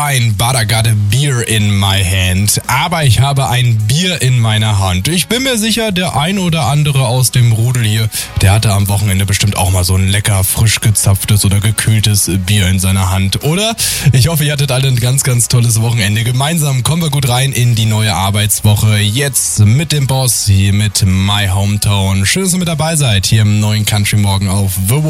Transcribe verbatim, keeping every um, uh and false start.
fine, but I got a beer in my hand. Aber ich habe ein Bier in meiner Hand. Ich bin mir sicher, der ein oder andere aus dem Rudel hier, der hatte am Wochenende bestimmt auch mal so ein lecker, frisch gezapftes oder gekühltes Bier in seiner Hand, oder? Ich hoffe, ihr hattet alle ein ganz, ganz tolles Wochenende. Gemeinsam kommen wir gut rein in die neue Arbeitswoche. Jetzt mit dem Boss, hier mit My Hometown. Schön, dass ihr mit dabei seid, hier im neuen Country Morgen auf The